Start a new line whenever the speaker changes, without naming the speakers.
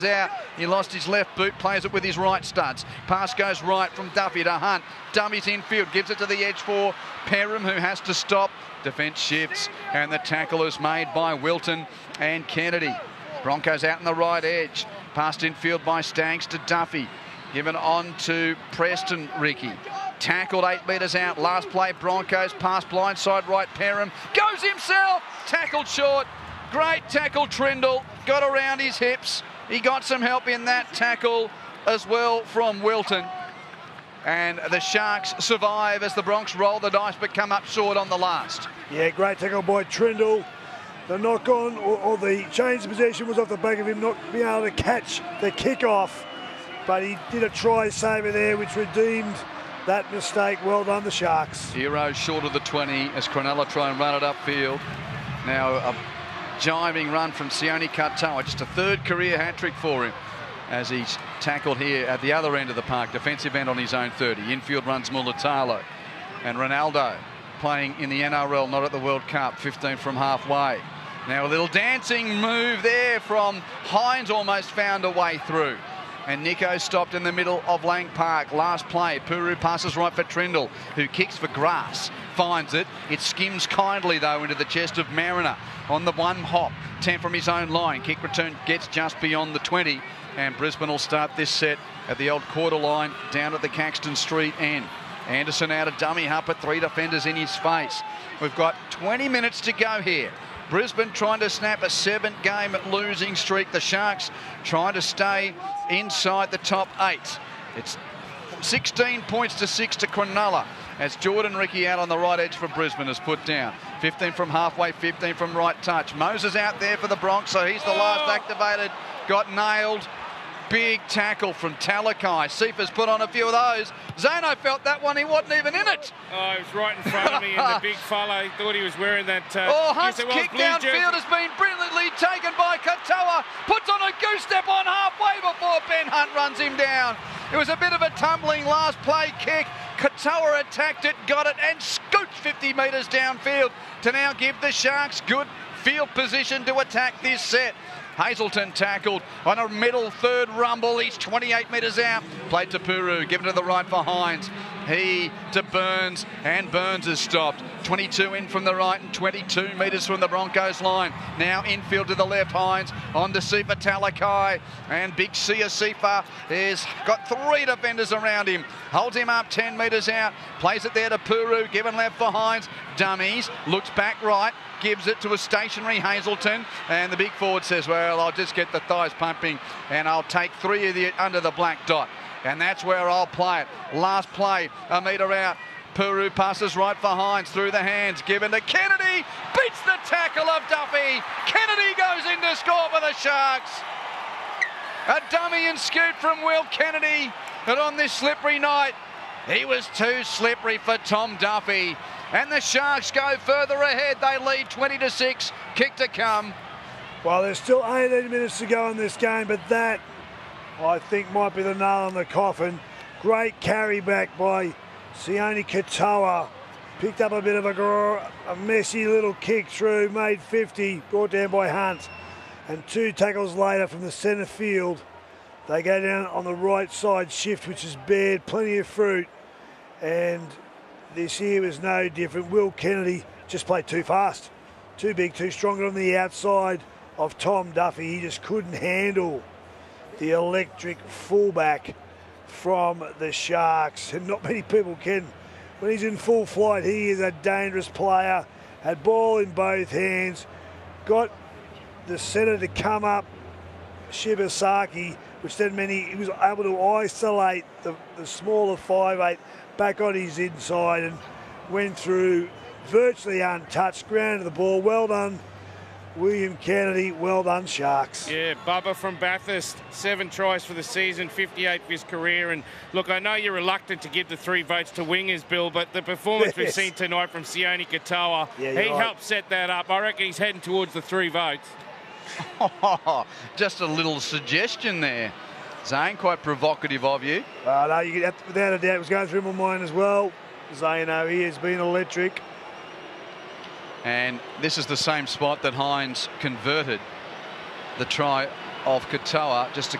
out. He lost his left boot, plays it with his right studs. Pass goes right from Duffy to Hunt. Dummies infield, gives it to the edge for Perham, who has to stop. Defence shifts, and the tackle is made by Wilton and Kennedy. Broncos out in the right edge. Passed infield by Staggs to Duffy. Given on to Preston Ricky. Tackled 8 metres out. Last play, Broncos. Pass blindside right, Perham. Goes himself. Tackled short. Great tackle, Trindle. Got around his hips. He got some help in that tackle as well from Wilton. And the Sharks survive as the Bronx roll the dice but come up short on the last.
Yeah, great tackle by Trindle. The knock on or the change of possession was off the back of him not being able to catch the kick-off. But he did a try saver there which redeemed that mistake. Well done, the Sharks.
Heroes short of the 20 as Cronulla try and run it upfield. Now a jiving run from Sione Katoa, just a third career hat-trick for him as he's tackled here at the other end of the park, defensive end on his own 30. Infield runs Mulatalo. And Ronaldo playing in the NRL, not at the World Cup, 15 from halfway. Now a little dancing move there from Hines, almost found a way through. And Nico stopped in the middle of Lang Park. Last play, Puru passes right for Trindle, who kicks for grass, finds it. It skims kindly, though, into the chest of Mariner on the one hop. 10 from his own line. Kick return gets just beyond the 20. And Brisbane will start this set at the old quarter line down at the Caxton Street end. Anderson out of dummy Harper, 3 defenders in his face. We've got 20 minutes to go here. Brisbane trying to snap a 7-game losing streak. The Sharks trying to stay inside the top 8. It's 16 points to 6 to Cronulla as Jordan Ricky out on the right edge for Brisbane is put down. 15 from halfway, 15 from right touch. Moses out there for the Bronx, so he's the last activated. Got nailed. Big tackle from Talakai. Cephas put on a few of those. Zano felt that one, he wasn't even in it.
Oh, he was right in front of me, and the big fellow thought he was wearing that.
Hunt's kick downfield has been brilliantly taken by Katoa. Puts on a goose step on halfway before Ben Hunt runs him down. It was a bit of a tumbling last play kick. Katoa attacked it, got it, and scooped 50 metres downfield to now give the Sharks good field position to attack this set. Hazelton tackled on a middle third rumble. He's 28 metres out. Played to Puru, given to the right for Hines. He to Burns, and Burns is stopped. 22 in from the right and 22 metres from the Broncos line. Now infield to the left, Hines on to Sifa Talakai, and big Sia Sifa has got 3 defenders around him. Holds him up 10 metres out. Plays it there to Puru, given left for Hines. Dummies, looks back right, gives it to a stationary Hazelton, and the big forward says, well, I'll just get the thighs pumping and I'll take 3 of the under the black dot. And that's where I'll play it. Last play, a metre out. Puru passes right for Hines through the hands, given to Kennedy. Beats the tackle of Duffy. Kennedy goes in to score for the Sharks. A dummy and scoot from Will Kennedy. And on this slippery night, he was too slippery for Tom Duffy. And the Sharks go further ahead. They lead 20-6. Kick to come.
Well, there's still 18 minutes to go in this game, but that, I think, might be the nail on the coffin. Great carry back by Sione Katoa. Picked up a bit of a messy little kick through, made 50, brought down by Hunt. And 2 tackles later from the centre field, they go down on the right side shift, which has bared plenty of fruit. And this here was no different. Will Kennedy just played too fast, too big, too strong on the outside of Tom Duffy. He just couldn't handle the electric fullback from the Sharks, and not many people can. When he's in full flight, he is a dangerous player. Had ball in both hands, got the centre to come up, Shibasaki, which then meant he was able to isolate the smaller 5'8" back on his inside and went through virtually untouched, grounded the ball. Well done, William Kennedy. Well done, Sharks.
Yeah, Bubba from Bathurst, 7 tries for the season, 58 for his career. And look, I know you're reluctant to give the 3 votes to wingers, Bill, but the performance we've seen tonight from Sione Katoa, he helped set that up. I reckon he's heading towards the 3 votes.
Just a little suggestion there, Zane. Quite provocative of you.
No, without a doubt, it was going through my mind as well. Zane, he has been electric.
And this is the same spot that Hines converted the try of Katoa just to